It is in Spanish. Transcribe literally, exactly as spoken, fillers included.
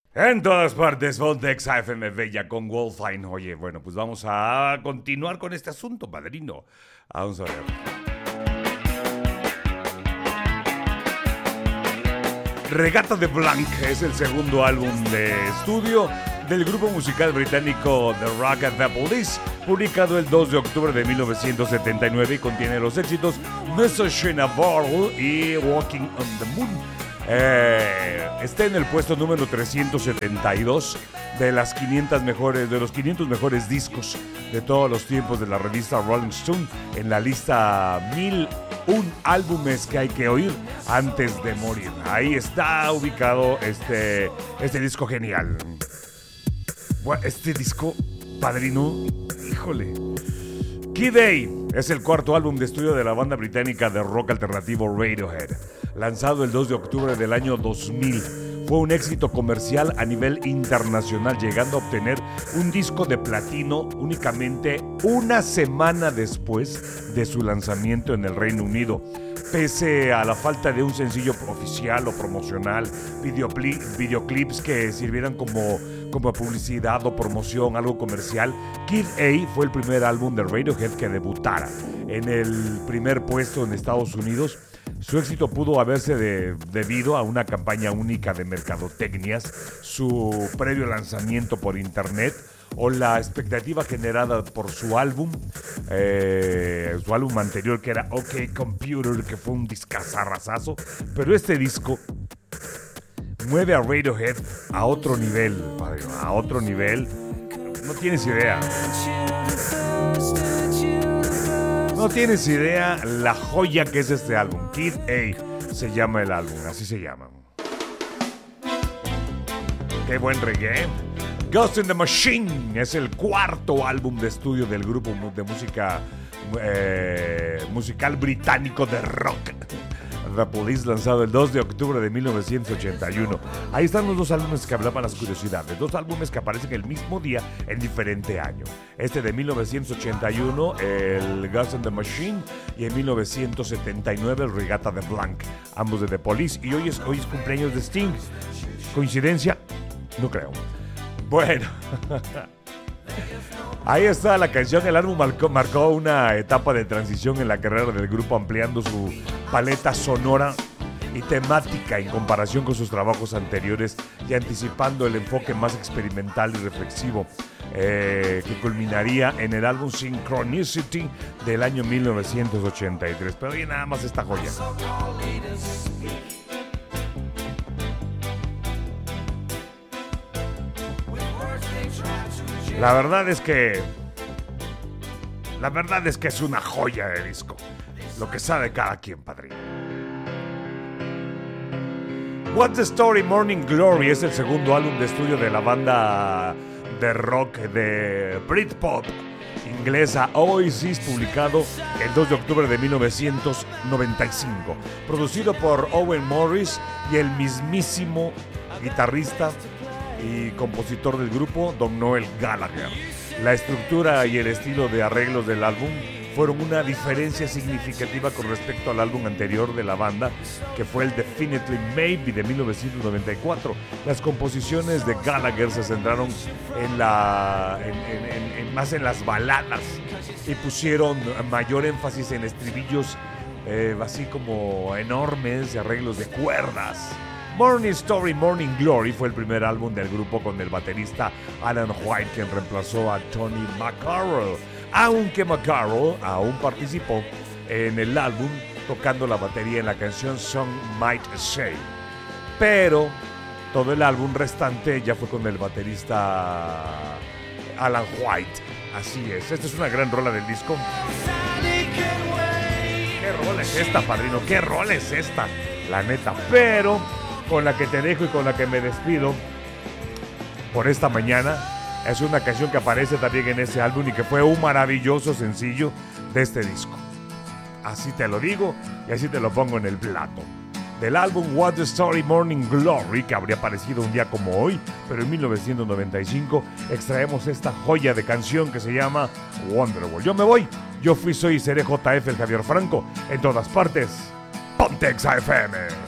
En todas partes, Fontex A F M Bella con Wolfine. Oye, bueno, pues vamos a continuar con este asunto, padrino. Vamos a ver. Regatta de Blanc es el segundo álbum de estudio del grupo musical británico The Rock and the Police, publicado el dos de octubre de mil novecientos setenta y nueve y contiene los éxitos Message in a Bottle y Walking on the Moon. Eh, está en el puesto número trescientos setenta y dos de las quinientas mejores, de los quinientos mejores discos de todos los tiempos de la revista Rolling Stone, en la lista mil un álbumes que hay que oír antes de morir. Ahí está ubicado este, este disco genial. Bueno, este disco, padrino, híjole. Kid A es el cuarto álbum de estudio de la banda británica de rock alternativo Radiohead, lanzado el dos de octubre del año dos mil. Fue un éxito comercial a nivel internacional, llegando a obtener un disco de platino únicamente una semana después de su lanzamiento en el Reino Unido. Pese a la falta de un sencillo oficial o promocional, videoclip, videoclips que sirvieran como, como publicidad o promoción, algo comercial, Kid A fue el primer álbum de Radiohead que debutara en el primer puesto en Estados Unidos. Su éxito pudo haberse de, debido a una campaña única de mercadotecnias, su previo lanzamiento por internet o la expectativa generada por su álbum, eh, su álbum anterior que era OK Computer, que fue un discazarrazazo, pero este disco mueve a Radiohead a otro nivel, a otro nivel, no tienes idea. No tienes idea la joya que es este álbum. Kid A se llama el álbum, así se llama. Qué buen reggae. Ghost in the Machine es el cuarto álbum de estudio del grupo de música eh, musical británico de rock The Police, lanzado el dos de octubre de mil novecientos ochenta y uno. Ahí están los dos álbumes que hablaban las curiosidades, dos álbumes que aparecen el mismo día en diferente año. Este de mil novecientos ochenta y uno, el Ghost in the Machine, y en mil novecientos setenta y nueve el Regatta de Blanc, ambos de The Police. Y hoy es, hoy es cumpleaños de Sting. ¿Coincidencia? No creo. Bueno, ahí está la canción. El álbum marcó, marcó una etapa de transición en la carrera del grupo, ampliando su paleta sonora y temática en comparación con sus trabajos anteriores y anticipando el enfoque más experimental y reflexivo eh, que culminaría en el álbum Synchronicity del año mil novecientos ochenta y tres. Pero oye, nada más esta joya. La verdad es que La verdad es que es una joya de disco. Lo que sabe cada quien, padrino. What's the Story Morning Glory es el segundo álbum de estudio de la banda de rock de Britpop inglesa Oasis, publicado el dos de octubre de mil novecientos noventa y cinco. Producido por Owen Morris y el mismísimo guitarrista y compositor del grupo, Don Noel Gallagher. La estructura y el estilo de arreglos del álbum fueron una diferencia significativa con respecto al álbum anterior de la banda, que fue el Definitely Maybe de mil novecientos noventa y cuatro. Las composiciones de Gallagher se centraron en la, en, en, en, en más en las baladas y pusieron mayor énfasis en estribillos eh, así como enormes y arreglos de cuerdas. Morning Story, Morning Glory fue el primer álbum del grupo con el baterista Alan White, quien reemplazó a Tony McCarroll, aunque McCarroll aún participó en el álbum tocando la batería en la canción Some Might Say. Pero todo el álbum restante ya fue con el baterista Alan White. Así es, esta es una gran rola del disco. ¿Qué rola es esta, padrino? ¿Qué rola es esta? La neta, pero con la que te dejo y con la que me despido por esta mañana es una canción que aparece también en ese álbum y que fue un maravilloso sencillo de este disco. Así te lo digo y así te lo pongo en el plato. Del álbum What's the Story Morning Glory, que habría aparecido un día como hoy, pero en mil novecientos noventa y cinco, extraemos esta joya de canción que se llama Wonderwall. Yo me voy, yo fui, soy y seré J F, el Javier Franco, en todas partes, Pontex A F M.